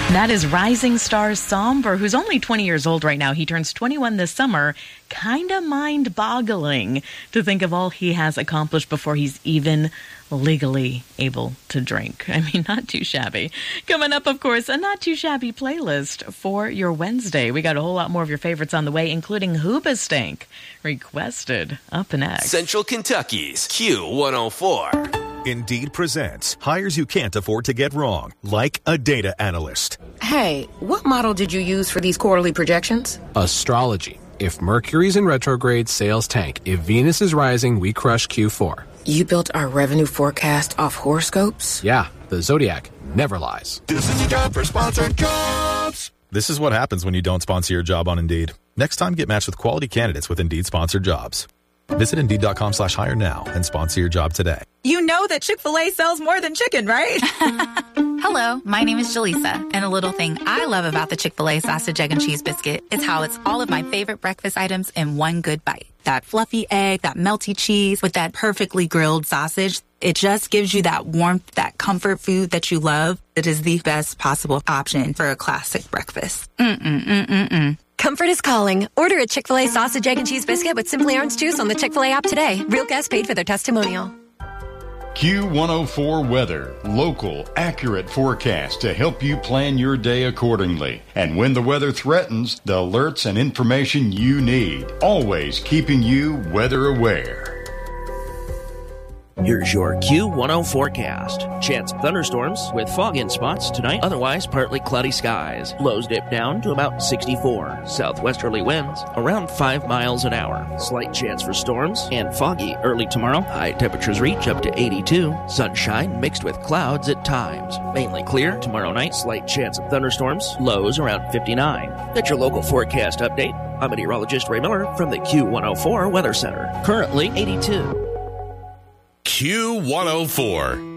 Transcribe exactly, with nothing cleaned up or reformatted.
That is rising star Somber, who's only twenty years old right now. He turns twenty-one this summer. Kind of mind-boggling to think of all he has accomplished before he's even legally able to drink. I mean, not too shabby. Coming up, of course, a not too shabby playlist for your Wednesday. We got a whole lot more of your favorites on the way, including Hoobastank, requested up next. Central Kentucky's Q one oh four. Indeed presents hires you can't afford to get wrong, like a data analyst. Hey, what model did you use for these quarterly projections? Astrology. If Mercury's in retrograde, sales tank. If Venus is rising, we crush Q four. You built our revenue forecast off horoscopes? Yeah, the Zodiac never lies. This is your job for sponsored jobs. This is what happens when you don't sponsor your job on Indeed. Next time, get matched with quality candidates with Indeed sponsored jobs. Visit Indeed.com slash hire now and sponsor your job today. You know that Chick-fil-A sells more than chicken, right? Hello, my name is Jaleesa, and a little thing I love about the Chick-fil-A sausage, egg, and cheese biscuit is how it's all of my favorite breakfast items in one good bite. That fluffy egg, that melty cheese with that perfectly grilled sausage. It just gives you that warmth, that comfort food that you love. It is the best possible option for a classic breakfast. Mm-mm-mm-mm-mm. Comfort is calling. Order a Chick-fil-A sausage, egg, and cheese biscuit with Simply Orange Juice on the Chick-fil-A app today. Real guests paid for their testimonial. Q one oh four Weather. Local, accurate forecast to help you plan your day accordingly. And when the weather threatens, the alerts and information you need. Always keeping you weather aware. Here's your Q one oh forecast. Chance of thunderstorms with fog in spots tonight. Otherwise, partly cloudy skies. Lows dip down to about sixty-four. Southwesterly winds around five miles an hour. Slight chance for storms and foggy early tomorrow. High temperatures reach up to eighty-two. Sunshine mixed with clouds at times. Mainly clear tomorrow night. Slight chance of thunderstorms. Lows around fifty-nine. That's your local forecast update. I'm meteorologist Ray Miller from the Q one oh four Weather Center. Currently eighty-two. Q one oh four.